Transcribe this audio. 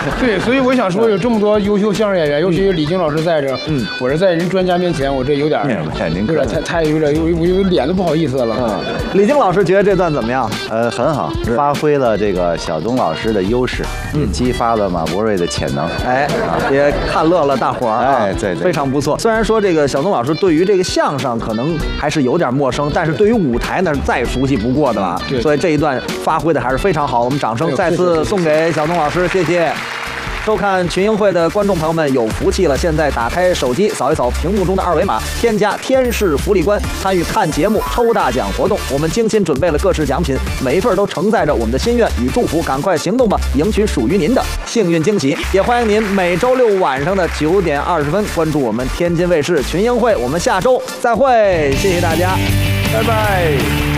对，所以我想说，有这么多优秀相声演员，尤其李菁老师在这，我是在人专家面前，我这有点太有点有脸都不好意思了。 李菁老师觉得这段怎么样？ 很好，发挥了这个小东老师的优势，激发了马伯瑞的潜能， 也看乐了大伙儿， 对， 非常不错。虽然说这个小东老师对于这个相声可能还是有点陌生，但是对于舞台那是再熟悉不过的了，所以这一段发挥的还是非常好，我们掌声再次送给小东老师，谢谢。收看群英会的观众朋友们有福气了，现在打开手机扫一扫屏幕中的二维码，添加天使福利官，参与看节目抽大奖活动。我们精心准备了各式奖品，每一份都承载着我们的心愿与祝福，赶快行动吧，赢取属于您的幸运惊喜。也欢迎您每周六晚上的9点20分关注我们天津卫视群英会，我们下周再会，谢谢大家，拜拜。